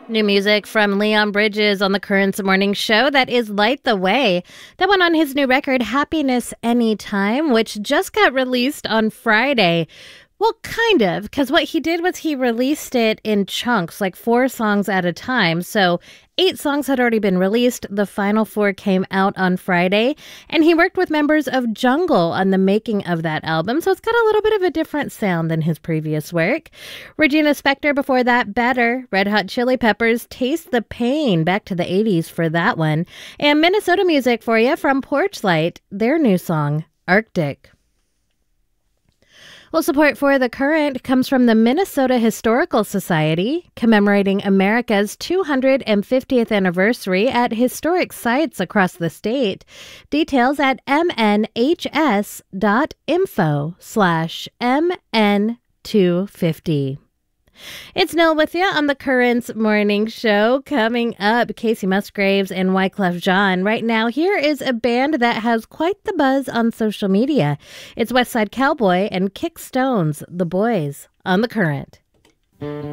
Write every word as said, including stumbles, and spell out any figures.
New music from Leon Bridges on the Currents Morning Show. That is Light the Way. That one on his new record, Happiness Anytime, which just got released on Friday. Well, kind of, because what he did was he released it in chunks, like four songs at a time. So eight songs had already been released. The final four came out on Friday, and he worked with members of Jungle on the making of that album. So it's got a little bit of a different sound than his previous work. Regina Spektor before that, Better. Red Hot Chili Peppers, Taste the Pain, back to the eighties for that one. And Minnesota music for you from Porchlight, their new song, Arctic. Well, support for The Current comes from the Minnesota Historical Society, commemorating America's two hundred fiftieth anniversary at historic sites across the state. Details at mnhs.info slash mn250. It's Nil with you on the Currents Morning Show. Coming up, Casey Musgraves and Wyclef Jean. Right now, here is a band that has quite the buzz on social media. It's Westside Cowboy and Kick Stones, The Boys, on The Current.